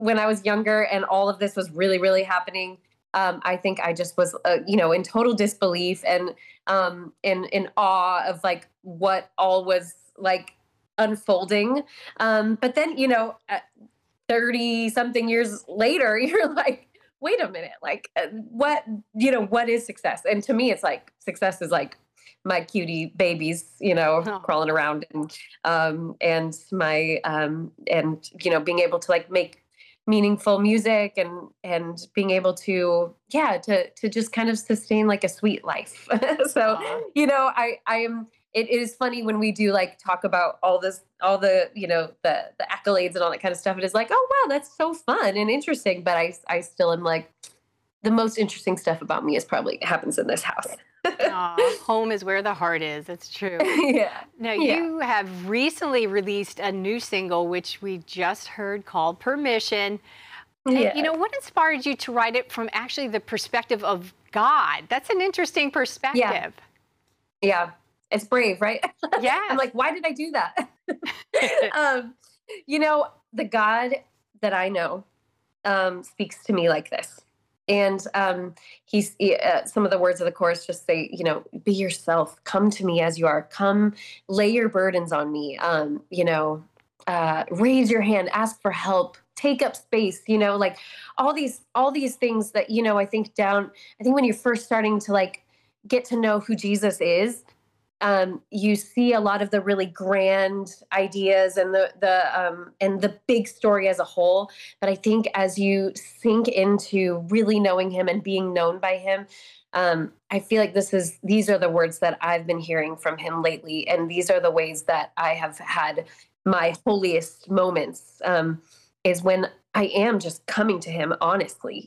when I was younger and all of this was really, really happening, I think I just was, in total disbelief and in awe of like what all was like unfolding. But then, 30 something years later, you're like, wait a minute, like what is success? And to me, it's like success is like my cutie babies, Oh, crawling around and my, being able to like make meaningful music and being able to, yeah, to just kind of sustain like a sweet life. So, aw. I am, it is funny when we do like talk about all this, all the, the accolades and all that kind of stuff. It is like, oh wow, that's so fun and interesting. But I still am like, the most interesting stuff about me is probably happens in this house. Aw, home is where the heart is. It's true. Yeah. Now, Yeah. you have recently released a new single, which we just heard called Permission. And, Yeah. what inspired you to write it from actually the perspective of God? That's an interesting Yeah. perspective. Yeah. It's brave, right? I'm Yes. like, why did I do that? um, the God that I know speaks to me like this. And some of the words of the chorus just say, be yourself, come to me as you are, come lay your burdens on me. Raise your hand, ask for help, take up space, like all these things that, I think when you're first starting to like get to know who Jesus is, you see a lot of the really grand ideas and the big story as a whole. But I think as you sink into really knowing him and being known by him, I feel like these are the words that I've been hearing from him lately, and these are the ways that I have had my holiest moments. Is when I am just coming to him honestly.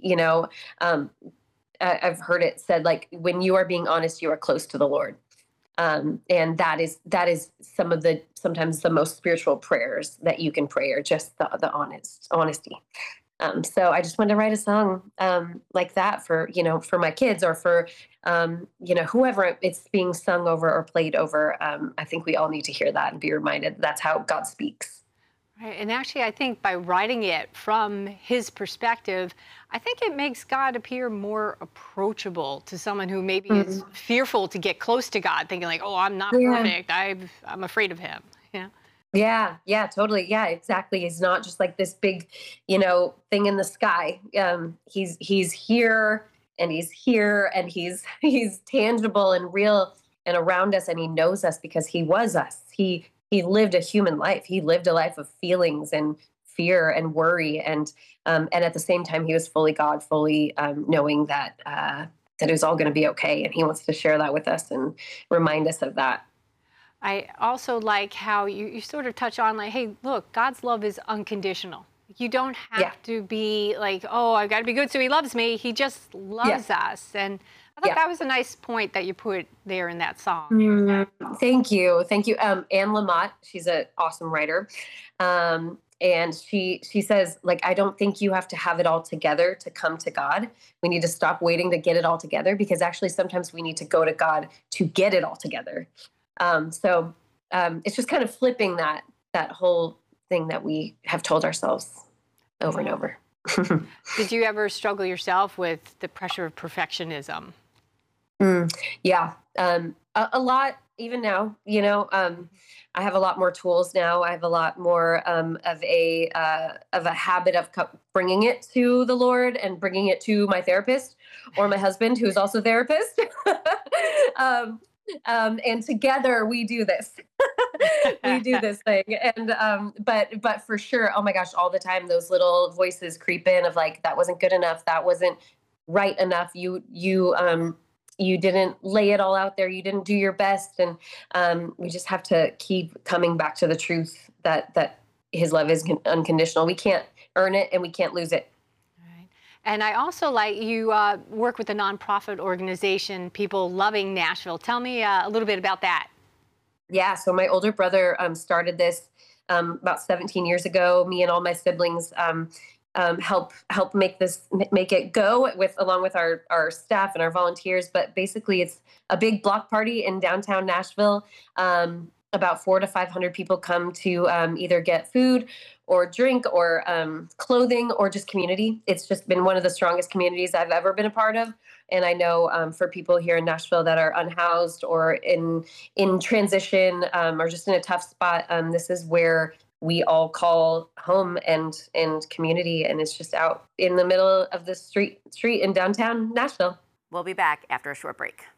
I've heard it said like when you are being honest, you are close to the Lord. And that is sometimes the most spiritual prayers that you can pray are just the honesty. So I just wanted to write a song like that for my kids or for whoever it's being sung over or played over. I think we all need to hear that and be reminded that's how God speaks. Right. And actually, I think by writing it from his perspective, I think it makes God appear more approachable to someone who maybe is Mhm. fearful to get close to God, thinking like, "Oh, I'm not Yeah. perfect. I'm afraid of him." Yeah. Yeah, yeah, totally. Yeah, exactly. He's not just like this big, thing in the sky. He's here and he's he's tangible and real and around us and he knows us because he was us. He lived a human life. He lived a life of feelings and fear and worry and at the same time he was fully God, fully knowing that it was all going to be okay and he wants to share that with us and remind us of that. I also like how you sort of touch on like, hey, look, God's love is unconditional. You don't Yeah. have to be like, oh, I've got to be good so he loves me. He just Yeah. loves us. And I thought Yeah. that was a nice point that you put there in that song. Mm, thank you. Thank you. Anne Lamott, she's an awesome writer. And she says, like, I don't think you have to have it all together to come to God. We need to stop waiting to get it all together because actually sometimes we need to go to God to get it all together. So it's just kind of flipping that whole thing that we have told ourselves over and Yeah. over. Did you ever struggle yourself with the pressure of perfectionism? Mm, yeah, a lot. Even now, I have a lot more tools now. I have a lot more of a habit of bringing it to the Lord and bringing it to my therapist or my husband, who's also a therapist. um, and together we do this. We do this thing, and but for sure, oh my gosh, all the time those little voices creep in of like that wasn't good enough, that wasn't right enough. You didn't lay it all out there. You didn't do your best, and we just have to keep coming back to the truth that His love is unconditional. We can't earn it, and we can't lose it. Right. And I also like you work with a nonprofit organization, People Loving Nashville. Tell me a little bit about that. Yeah. So my older brother started this about 17 years ago. Me and all my siblings help make it go with along with our staff and our volunteers. But basically, it's a big block party in downtown Nashville. about 400 to 500 people come to either get food or drink or clothing or just community. It's just been one of the strongest communities I've ever been a part of. And I know for people here in Nashville that are unhoused or in transition or just in a tough spot, this is where we all call home and community. And it's just out in the middle of the street in downtown Nashville. We'll be back after a short break.